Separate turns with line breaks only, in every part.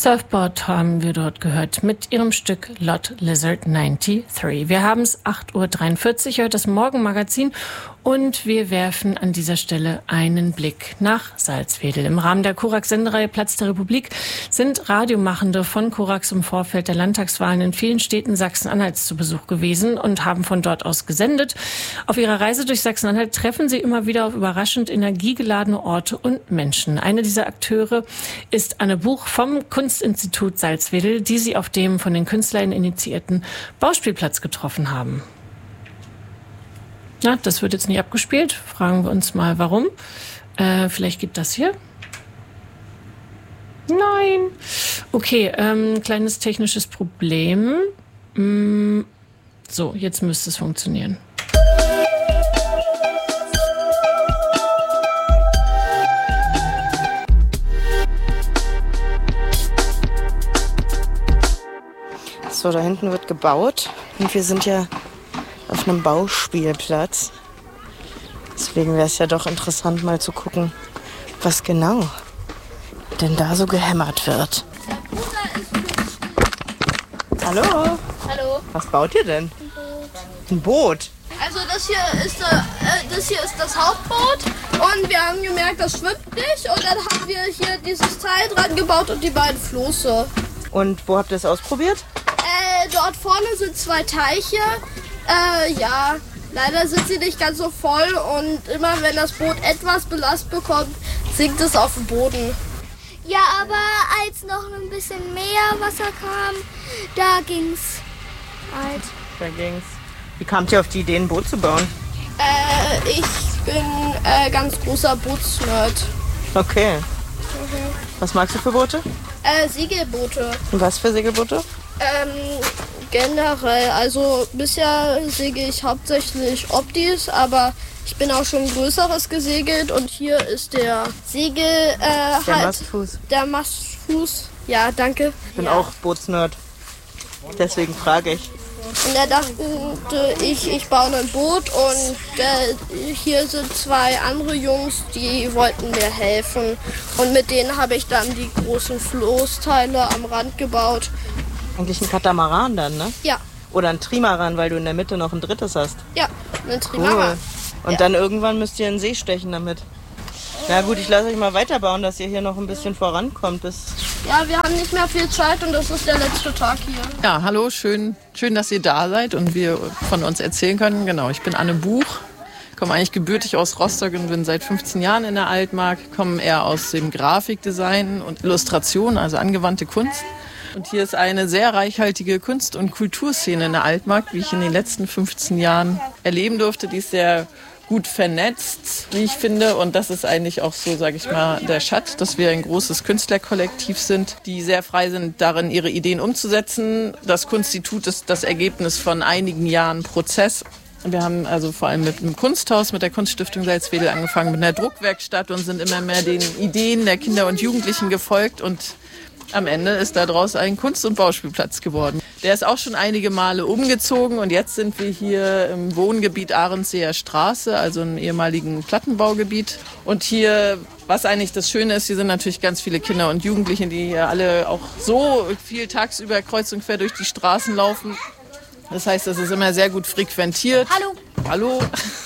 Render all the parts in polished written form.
Surfboard haben wir dort gehört mit ihrem Stück Lot Lizard 93. Wir haben es 8.43 Uhr, heute das Morgenmagazin, und wir werfen an dieser Stelle einen Blick nach Salzwedel. Im Rahmen der Korax-Sendereihe Platz der Republik sind Radiomachende von Korax im Vorfeld der Landtagswahlen in vielen Städten Sachsen-Anhalts zu Besuch gewesen und haben von dort aus gesendet. Auf ihrer Reise durch Sachsen-Anhalt treffen sie immer wieder auf überraschend energiegeladene Orte und Menschen. Eine dieser Akteure ist Anne Buch vom Kunstinstitut Salzwedel, die sie auf dem von den KünstlerInnen initiierten Bauspielplatz getroffen haben. Na, das wird jetzt nicht abgespielt. Fragen wir uns mal, warum. Vielleicht gibt das hier. Nein. Okay, kleines technisches Problem. So, jetzt müsste es funktionieren.
So, da hinten wird gebaut und wir sind ja auf einem Bauspielplatz. Deswegen wäre es ja doch interessant, mal zu gucken, was genau denn da so gehämmert wird. Hallo?
Hallo.
Was baut ihr denn? Ein Boot.
Also das hier ist das Hauptboot und wir haben gemerkt, das schwimmt nicht und dann haben wir hier dieses Teil dran gebaut und die beiden Floße.
Und wo habt ihr es ausprobiert?
Dort vorne sind 2 Teiche. Ja, leider sind sie nicht ganz so voll und immer wenn das Boot etwas Belast bekommt, sinkt es auf den Boden.
Ja, aber als noch ein bisschen mehr Wasser kam, da ging's halt.
Da ging's. Wie kamt ihr auf die Idee, ein Boot zu bauen?
Ich bin ganz großer Bootsnerd.
Okay. Was magst du für Boote?
Segelboote.
Und was für Segelboote?
Generell, also bisher segel ich hauptsächlich Optis, aber ich bin auch schon größeres gesegelt und hier ist der Segel,
der Mastfuß.
Der Mastfuß, ja, danke.
Ich bin auch Bootsnerd, deswegen frage ich.
Und er dachte, ich baue ein Boot und hier sind 2 andere Jungs, die wollten mir helfen. Und mit denen habe ich dann die großen Floßteile am Rand gebaut.
Eigentlich ein Katamaran dann, ne?
Ja.
Oder ein Trimaran, weil du in der Mitte noch ein drittes hast.
Ja, ein Trimaran.
Cool. Und dann irgendwann müsst ihr in den See stechen damit. Na gut, ich lasse euch mal weiterbauen, dass ihr hier noch ein bisschen vorankommt.
Ja, wir haben nicht mehr viel Zeit und das ist der letzte Tag hier.
Ja, hallo, schön, dass ihr da seid und wir von uns erzählen können. Genau, ich bin Anne Buch, komme eigentlich gebürtig aus Rostock und bin seit 15 Jahren in der Altmark, komme eher aus dem Grafikdesign und Illustration, also angewandte Kunst. Und hier ist eine sehr reichhaltige Kunst- und Kulturszene in der Altmark, wie ich in den letzten 15 Jahren erleben durfte. Die ist sehr gut vernetzt, wie ich finde. Und das ist eigentlich auch so, sage ich mal, der Schatz, dass wir ein großes Künstlerkollektiv sind, die sehr frei sind, darin ihre Ideen umzusetzen. Das Kunstinstitut ist das Ergebnis von einigen Jahren Prozess. Wir haben also vor allem mit einem Kunsthaus, mit der Kunststiftung Salzwedel angefangen, mit einer Druckwerkstatt und sind immer mehr den Ideen der Kinder und Jugendlichen gefolgt und am Ende ist daraus ein Kunst- und Bauspielplatz geworden. Der ist auch schon einige Male umgezogen und jetzt sind wir hier im Wohngebiet Ahrensseer Straße, also im ehemaligen Plattenbaugebiet. Und hier, was eigentlich das Schöne ist, hier sind natürlich ganz viele Kinder und Jugendliche, die hier alle auch so viel tagsüber kreuz und quer durch die Straßen laufen. Das heißt, das ist immer sehr gut frequentiert.
Hallo.
Hallo.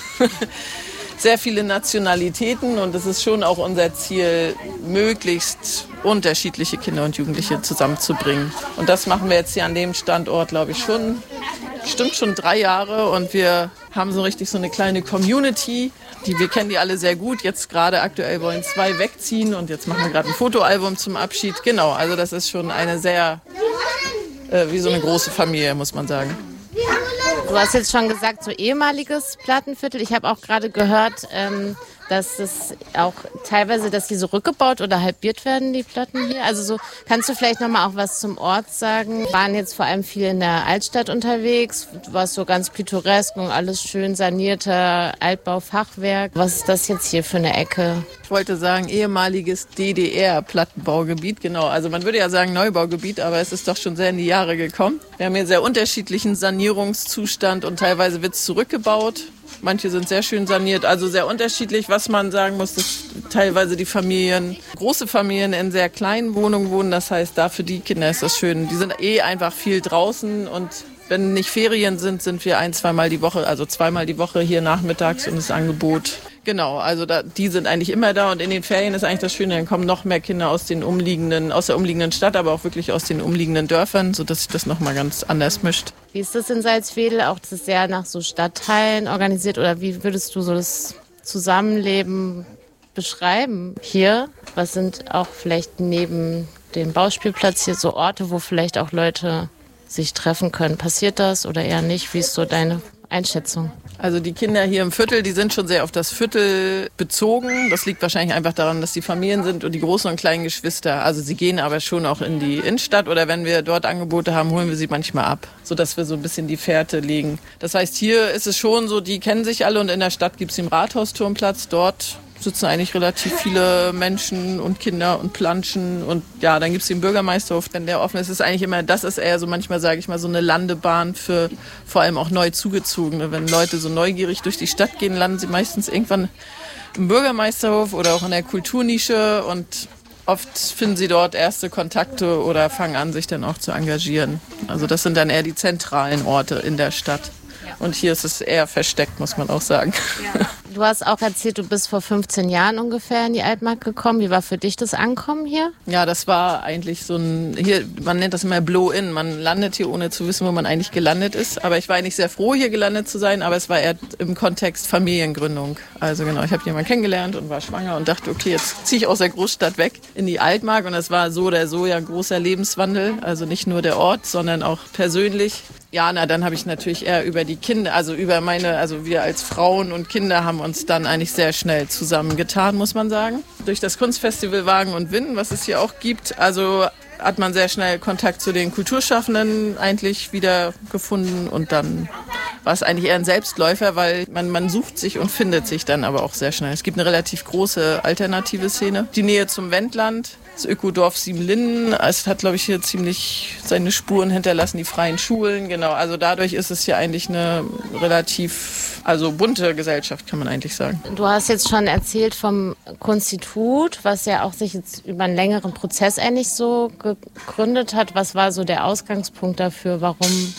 Sehr viele Nationalitäten und es ist schon auch unser Ziel, möglichst unterschiedliche Kinder und Jugendliche zusammenzubringen. Und das machen wir jetzt hier an dem Standort, glaube ich, schon 3 Jahre und wir haben so richtig so eine kleine Community, wir kennen die alle sehr gut. Jetzt gerade aktuell wollen 2 wegziehen und jetzt machen wir gerade ein Fotoalbum zum Abschied. Genau, also das ist schon eine sehr, wie so eine große Familie, muss man sagen.
Du hast jetzt schon gesagt, so ehemaliges Plattenviertel. Ich habe auch gerade gehört, dass es auch teilweise, dass die so rückgebaut oder halbiert werden, die Platten hier. Also so, kannst du vielleicht nochmal auch was zum Ort sagen? Wir waren jetzt vor allem viel in der Altstadt unterwegs. Du warst so ganz pittoresk und alles schön sanierter Altbaufachwerk. Was ist das jetzt hier für eine Ecke?
Ich wollte sagen, ehemaliges DDR-Plattenbaugebiet, genau. Also man würde ja sagen Neubaugebiet, aber es ist doch schon sehr in die Jahre gekommen. Wir haben hier sehr unterschiedlichen Sanierungszustand und teilweise wird es zurückgebaut. Manche sind sehr schön saniert, also sehr unterschiedlich. Was man sagen muss, dass teilweise die Familien, große Familien in sehr kleinen Wohnungen wohnen. Das heißt, da für die Kinder ist das schön. Die sind einfach viel draußen und wenn nicht Ferien sind, sind wir zweimal die Woche, also zweimal die Woche hier nachmittags und das Angebot. Genau, also die sind eigentlich immer da und in den Ferien ist eigentlich das Schöne, dann kommen noch mehr Kinder aus der umliegenden Stadt, aber auch wirklich aus den umliegenden Dörfern, sodass sich das nochmal ganz anders mischt.
Wie ist das in Salzwedel? Auch das sehr nach so Stadtteilen organisiert oder wie würdest du so das Zusammenleben beschreiben hier? Was sind auch vielleicht neben dem Bauspielplatz hier so Orte, wo vielleicht auch Leute sich treffen können? Passiert das oder eher nicht? Wie ist so deine Einschätzung?
Also die Kinder hier im Viertel, die sind schon sehr auf das Viertel bezogen. Das liegt wahrscheinlich einfach daran, dass die Familien sind und die großen und kleinen Geschwister. Also sie gehen aber schon auch in die Innenstadt oder wenn wir dort Angebote haben, holen wir sie manchmal ab, sodass wir so ein bisschen die Fährte legen. Das heißt, hier ist es schon so, die kennen sich alle und in der Stadt gibt es den Rathausturmplatz. Dort sitzen eigentlich relativ viele Menschen und Kinder und planschen und ja, dann gibt es den Bürgermeisterhof, wenn der offen ist. Das ist eher so manchmal, sage ich mal, so eine Landebahn für vor allem auch neu Zugezogene. Wenn Leute so neugierig durch die Stadt gehen, landen sie meistens irgendwann im Bürgermeisterhof oder auch in der Kulturnische und oft finden sie dort erste Kontakte oder fangen an, sich dann auch zu engagieren. Also das sind dann eher die zentralen Orte in der Stadt. Und hier ist es eher versteckt, muss man auch sagen.
Ja. Du hast auch erzählt, du bist vor 15 Jahren ungefähr in die Altmark gekommen. Wie war für dich das Ankommen hier?
Ja, das war eigentlich man nennt das immer Blow-in. Man landet hier, ohne zu wissen, wo man eigentlich gelandet ist. Aber ich war eigentlich sehr froh, hier gelandet zu sein, aber es war eher im Kontext Familiengründung. Also genau, ich habe jemanden kennengelernt und war schwanger und dachte, okay, jetzt ziehe ich aus der Großstadt weg in die Altmark. Und das war so oder so ja ein großer Lebenswandel. Also nicht nur der Ort, sondern auch persönlich. Ja, dann habe ich natürlich eher über die Kinder, also wir als Frauen und Kinder haben uns dann eigentlich sehr schnell zusammengetan, muss man sagen. Durch das Kunstfestival Wagen und Winden, was es hier auch gibt, also hat man sehr schnell Kontakt zu den Kulturschaffenden eigentlich wieder gefunden und dann war es eigentlich eher ein Selbstläufer, weil man sucht sich und findet sich dann aber auch sehr schnell. Es gibt eine relativ große alternative Szene. Die Nähe zum Wendland, das Ökodorf Siebenlinden, es hat, glaube ich, hier ziemlich seine Spuren hinterlassen, die freien Schulen, genau. Also dadurch ist es hier eigentlich eine relativ, bunte Gesellschaft, kann man eigentlich sagen.
Du hast jetzt schon erzählt vom Kunstitut, was ja auch sich jetzt über einen längeren Prozess eigentlich so gegründet hat. Was war so der Ausgangspunkt dafür? Warum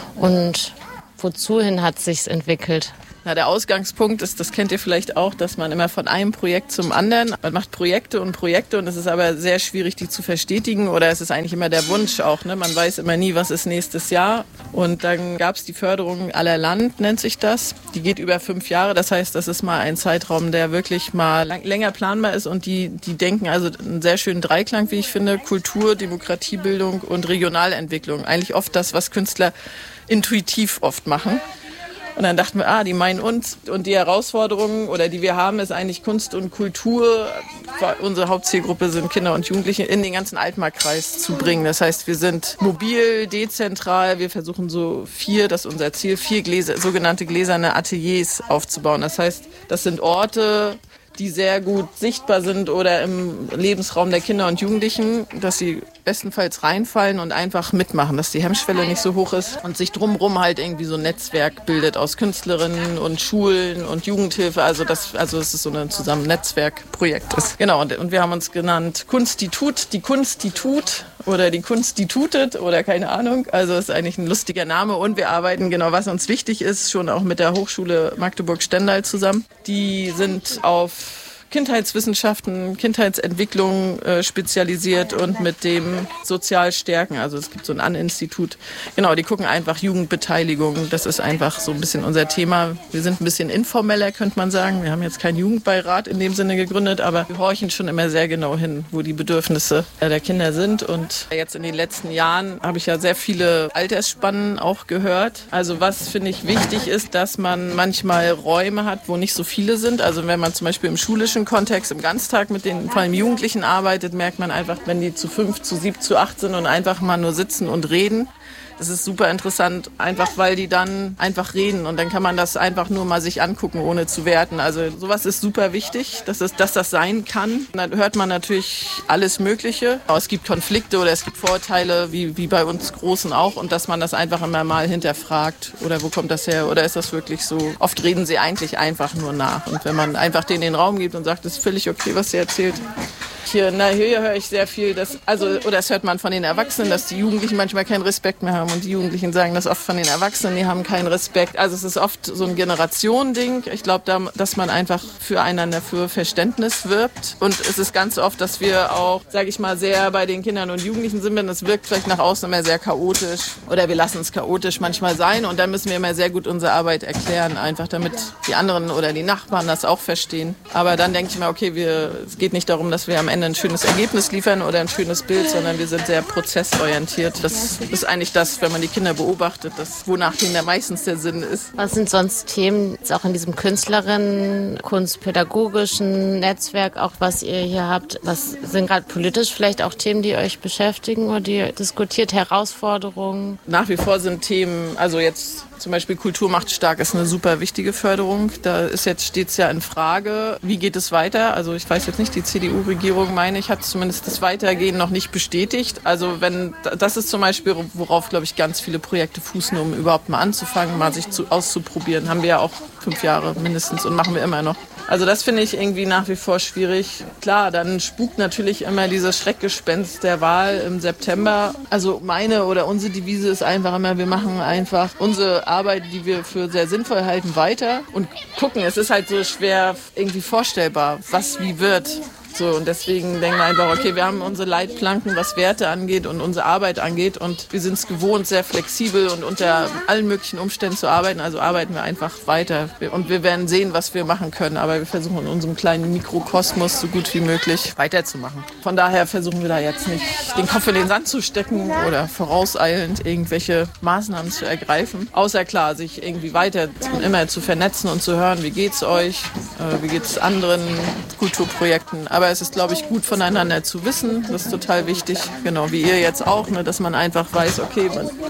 und wozu hin hat es sich entwickelt?
Na, der Ausgangspunkt ist, das kennt ihr vielleicht auch, dass man immer von einem Projekt zum anderen, man macht Projekte und es ist aber sehr schwierig, die zu verstetigen oder es ist eigentlich immer der Wunsch auch, ne? Man weiß immer nie, was ist nächstes Jahr und dann gab es die Förderung aller Land, nennt sich das. Die geht über 5 Jahre, das heißt, das ist mal ein Zeitraum, der wirklich mal länger planbar ist und die denken also einen sehr schönen Dreiklang, wie ich finde, Kultur, Demokratiebildung und Regionalentwicklung. Eigentlich oft das, was Künstler intuitiv oft machen. Und dann dachten wir, die meinen uns. Und die Herausforderungen, oder die wir haben, ist eigentlich Kunst und Kultur. Unsere Hauptzielgruppe sind Kinder und Jugendliche in den ganzen Altmarkkreis zu bringen. Das heißt, wir sind mobil, dezentral. Wir versuchen das ist unser Ziel, 4 sogenannte gläserne Ateliers aufzubauen. Das heißt, das sind Orte, die sehr gut sichtbar sind oder im Lebensraum der Kinder und Jugendlichen, dass sie bestenfalls reinfallen und einfach mitmachen, dass die Hemmschwelle nicht so hoch ist und sich drumherum halt irgendwie so ein Netzwerk bildet aus Künstlerinnen und Schulen und Jugendhilfe, also es ist so ein Netzwerkprojekt ist. Genau, und wir haben uns genannt Kunstitut, die Kunstitut oder die Kunstitutet oder keine Ahnung, also ist eigentlich ein lustiger Name und wir arbeiten, genau, was uns wichtig ist, schon auch mit der Hochschule Magdeburg-Stendal zusammen. Die sind auf Kindheitswissenschaften, Kindheitsentwicklung spezialisiert und mit dem Sozialstärken. Also es gibt so ein An-Institut. Genau, die gucken einfach Jugendbeteiligung. Das ist einfach so ein bisschen unser Thema. Wir sind ein bisschen informeller, könnte man sagen. Wir haben jetzt keinen Jugendbeirat in dem Sinne gegründet, aber wir horchen schon immer sehr genau hin, wo die Bedürfnisse der Kinder sind. Und jetzt in den letzten Jahren habe ich ja sehr viele Altersspannen auch gehört. Also was, finde ich, wichtig ist, dass man manchmal Räume hat, wo nicht so viele sind. Also wenn man zum Beispiel im schulischen Kontext im Ganztag mit den vor allem Jugendlichen arbeitet, merkt man einfach, wenn die zu 5, zu 7, zu 8 sind und einfach mal nur sitzen und reden, Das ist super interessant, einfach weil die dann einfach reden und dann kann man das einfach nur mal sich angucken, ohne zu werten. Also sowas ist super wichtig, dass das sein kann. Und dann hört man natürlich alles Mögliche. Aber es gibt Konflikte oder es gibt Vorurteile, wie bei uns Großen auch und dass man das einfach immer mal hinterfragt oder wo kommt das her oder ist das wirklich so? Oft reden sie eigentlich einfach nur nach und wenn man einfach denen den Raum gibt und sagt, das ist völlig okay, was sie erzählt. Hier höre ich sehr viel, das hört man von den Erwachsenen, dass die Jugendlichen manchmal keinen Respekt mehr haben und die Jugendlichen sagen das oft von den Erwachsenen, die haben keinen Respekt. Also es ist oft so ein Generationending. Ich glaube, dass man einfach füreinander für Verständnis wirbt und es ist ganz oft, dass wir auch, sage ich mal, sehr bei den Kindern und Jugendlichen sind, denn es wirkt vielleicht nach außen immer sehr chaotisch oder wir lassen es chaotisch manchmal sein und dann müssen wir immer sehr gut unsere Arbeit erklären, einfach damit die anderen oder die Nachbarn das auch verstehen. Aber dann denke ich mir, okay, es geht nicht darum, dass wir am Ende ein schönes Ergebnis liefern oder ein schönes Bild, sondern wir sind sehr prozessorientiert. Das ist eigentlich das, wenn man die Kinder beobachtet, wonach denen meistens der Sinn ist.
Was sind sonst Themen, jetzt auch in diesem Künstlerinnen-, kunstpädagogischen Netzwerk, auch was ihr hier habt? Was sind gerade politisch vielleicht auch Themen, die euch beschäftigen oder die ihr diskutiert, Herausforderungen?
Nach wie vor sind Themen, also jetzt zum Beispiel Kultur macht stark ist eine super wichtige Förderung. Da steht es ja in Frage, wie geht es weiter? Also ich weiß jetzt nicht, die CDU-Regierung, meine ich, hat zumindest das Weitergehen noch nicht bestätigt. Also das ist zum Beispiel, worauf, glaube ich, ganz viele Projekte fußen, um überhaupt mal anzufangen, mal sich auszuprobieren. Haben wir ja auch 5 Jahre mindestens und machen wir immer noch. Also das finde ich irgendwie nach wie vor schwierig. Klar, dann spukt natürlich immer dieses Schreckgespenst der Wahl im September. Also meine oder unsere Devise ist einfach immer, wir machen einfach unsere Arbeit, die wir für sehr sinnvoll halten, weiter und gucken. Es ist halt so schwer irgendwie vorstellbar, was wie wird. So, und deswegen denken wir einfach, okay, wir haben unsere Leitplanken, was Werte angeht und unsere Arbeit angeht und wir sind es gewohnt, sehr flexibel und unter allen möglichen Umständen zu arbeiten, also arbeiten wir einfach weiter und wir werden sehen, was wir machen können, aber wir versuchen in unserem kleinen Mikrokosmos so gut wie möglich weiterzumachen. Von daher versuchen wir da jetzt nicht den Kopf in den Sand zu stecken oder vorauseilend irgendwelche Maßnahmen zu ergreifen, außer klar, sich irgendwie weiter immer zu vernetzen und zu hören, wie geht's euch, wie geht's anderen Kulturprojekten, aber es ist, glaube ich, gut voneinander zu wissen. Das ist total wichtig, genau wie ihr jetzt auch, ne, dass man einfach weiß, okay,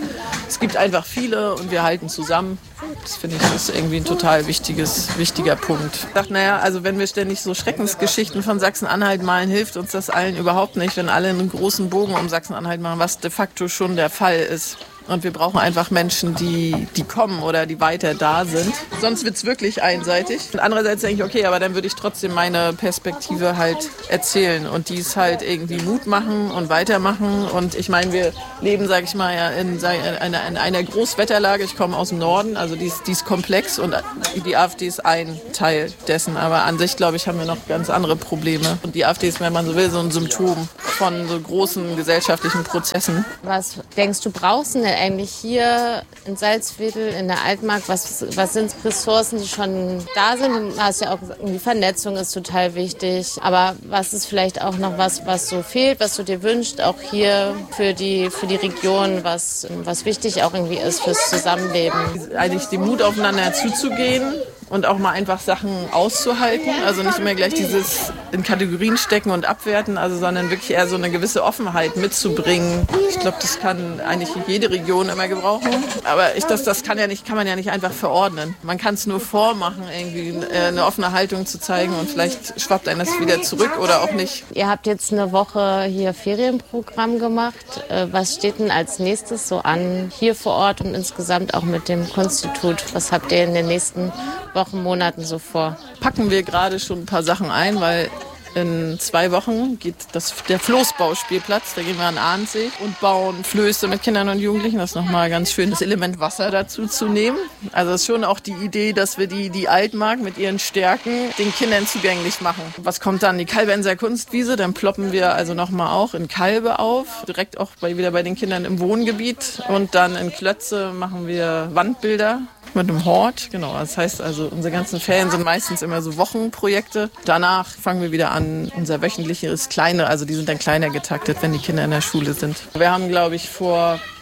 es gibt einfach viele und wir halten zusammen. Das finde ich ist irgendwie ein total wichtiger Punkt. Ich dachte, also wenn wir ständig so Schreckensgeschichten von Sachsen-Anhalt malen, hilft uns das allen überhaupt nicht, wenn alle einen großen Bogen um Sachsen-Anhalt machen, was de facto schon der Fall ist. Und wir brauchen einfach Menschen, die kommen oder die weiter da sind. Sonst wird's wirklich einseitig. Und andererseits denke ich, okay, aber dann würde ich trotzdem meine Perspektive halt erzählen. Und die ist halt irgendwie Mut machen und weitermachen. Und ich meine, wir leben, sage ich mal, ja in einer Großwetterlage. Ich komme aus dem Norden, also die ist komplex und die AfD ist ein Teil dessen. Aber an sich, glaube ich, haben wir noch ganz andere Probleme. Und die AfD ist, wenn man so will, so ein Symptom von so großen gesellschaftlichen Prozessen.
Was denkst du, brauchst du denn eigentlich hier in Salzwedel, in der Altmark? Was sind Ressourcen, die schon da sind? Du hast ja auch gesagt, die Vernetzung ist total wichtig. Aber was ist vielleicht auch noch was so fehlt, was du dir wünschst, auch hier für die Region, was wichtig auch irgendwie ist fürs Zusammenleben?
Eigentlich den Mut aufeinander zuzugehen und auch mal einfach Sachen auszuhalten. Also nicht immer gleich dieses in Kategorien stecken und abwerten, sondern wirklich eher so eine gewisse Offenheit mitzubringen. Ich glaube, das kann eigentlich jede Region immer gebrauchen. Aber das kann man ja nicht einfach verordnen. Man kann es nur vormachen, irgendwie eine offene Haltung zu zeigen und vielleicht schwappt einem das wieder zurück oder auch nicht.
Ihr habt jetzt eine Woche hier Ferienprogramm gemacht. Was steht denn als nächstes so an hier vor Ort und insgesamt auch mit dem Kunstinstitut? Was habt ihr in den nächsten Wochen, Monaten so vor?
Packen wir gerade schon ein paar Sachen ein, weil in 2 Wochen geht der Floßbauspielplatz, da gehen wir an den Ahrensee und bauen Flöße mit Kindern und Jugendlichen. Das ist nochmal ganz schön, das Element Wasser dazu zu nehmen. Also das ist schon auch die Idee, dass wir die Altmark mit ihren Stärken den Kindern zugänglich machen. Was kommt dann? Die Kalbenser Kunstwiese, dann ploppen wir also nochmal auch in Kalbe auf, direkt auch wieder bei den Kindern im Wohngebiet. Und dann in Klötze machen wir Wandbilder mit einem Hort, genau. Das heißt also, unsere ganzen Ferien sind meistens immer so Wochenprojekte. Danach fangen wir wieder an, unser wöchentliches kleine, also die sind dann kleiner getaktet, wenn die Kinder in der Schule sind. Wir haben, glaube ich, vor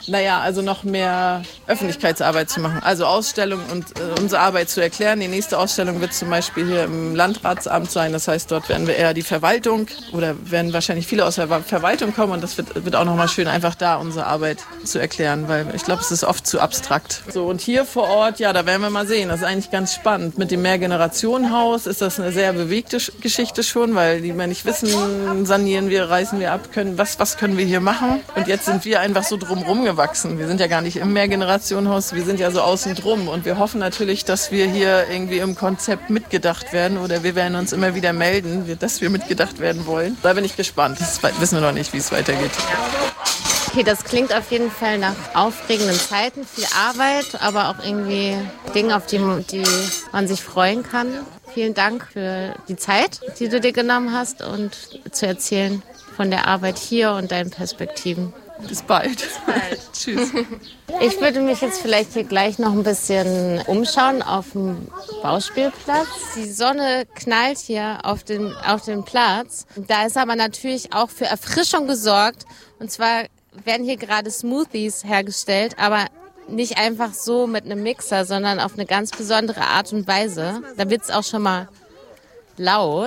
Naja, also noch mehr Öffentlichkeitsarbeit zu machen. Also Ausstellungen und unsere Arbeit zu erklären. Die nächste Ausstellung wird zum Beispiel hier im Landratsamt sein. Das heißt, dort werden wir eher die Verwaltung oder werden wahrscheinlich viele aus der Verwaltung kommen. Und das wird auch nochmal schön, einfach da unsere Arbeit zu erklären, weil ich glaube, es ist oft zu abstrakt. So, und hier vor Ort, ja, da werden wir mal sehen. Das ist eigentlich ganz spannend. Mit dem Mehrgenerationenhaus ist das eine sehr bewegte Geschichte schon, weil die wir nicht wissen, sanieren wir, reißen wir ab, was können wir hier machen? Und jetzt sind wir einfach so drumherum gewachsen. Wir sind ja gar nicht im Mehrgenerationenhaus, wir sind ja so außen drum. Und wir hoffen natürlich, dass wir hier irgendwie im Konzept mitgedacht werden oder wir werden uns immer wieder melden, dass wir mitgedacht werden wollen. Da bin ich gespannt. Das wissen wir noch nicht, wie es weitergeht.
Okay, das klingt auf jeden Fall nach aufregenden Zeiten, viel Arbeit, aber auch irgendwie Dinge, auf die man sich freuen kann. Vielen Dank für die Zeit, die du dir genommen hast und zu erzählen von der Arbeit hier und deinen Perspektiven.
Bis bald. Tschüss.
Ich würde mich jetzt vielleicht hier gleich noch ein bisschen umschauen auf dem Bauspielplatz. Die Sonne knallt hier auf den Platz. Da ist aber natürlich auch für Erfrischung gesorgt. Und zwar werden hier gerade Smoothies hergestellt, aber nicht einfach so mit einem Mixer, sondern auf eine ganz besondere Art und Weise. Da wird es auch schon mal laut.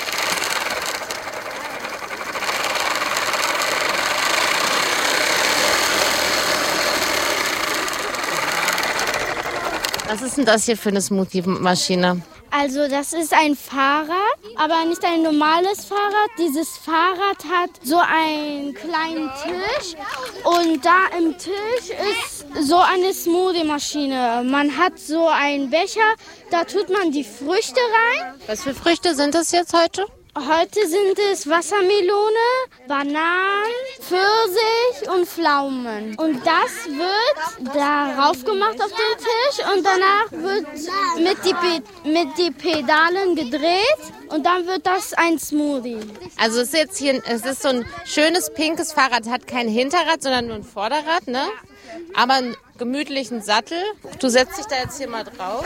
Was ist denn das hier für eine Smoothie-Maschine?
Also das ist ein Fahrrad, aber nicht ein normales Fahrrad. Dieses Fahrrad hat so einen kleinen Tisch und da im Tisch ist so eine Smoothie-Maschine. Man hat so einen Becher, da tut man die Früchte rein.
Was für Früchte sind das jetzt heute?
Heute sind es Wassermelone, Bananen, Pfirsich und Pflaumen. Und das wird darauf gemacht auf den Tisch und danach wird mit die Pedalen gedreht und dann wird das ein Smoothie.
Also es ist so ein schönes pinkes Fahrrad, hat kein Hinterrad, sondern nur ein Vorderrad, ne? Aber einen gemütlichen Sattel. Du setzt dich da jetzt hier mal drauf.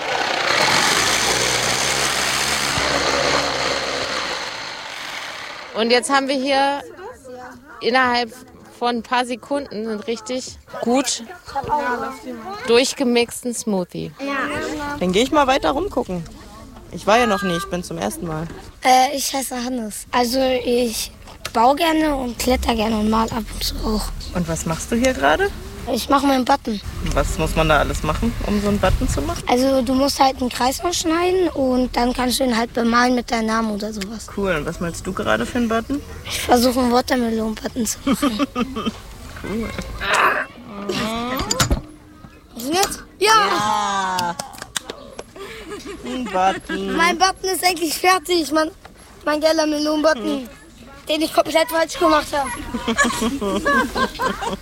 Und jetzt haben wir hier innerhalb von ein paar Sekunden einen richtig gut durchgemixten Smoothie.
Dann gehe ich mal weiter rumgucken. Ich war ja noch nie, ich bin zum ersten Mal.
Ich heiße Hannes. Also ich baue gerne und kletter gerne und mal ab und zu auch.
Und was machst du hier gerade?
Ich mache meinen Button.
Was muss man da alles machen, um so einen Button zu machen?
Also du musst halt einen Kreis mal schneiden und dann kannst du ihn halt bemalen mit deinem Namen oder sowas.
Cool, und was malst du gerade für einen Button?
Ich versuche einen Watermelon-Button zu machen.
Cool.
Jetzt? Ja!
Ein Button.
Mein Button ist eigentlich fertig, mein gelber Melon-Button, den ich komplett falsch gemacht habe.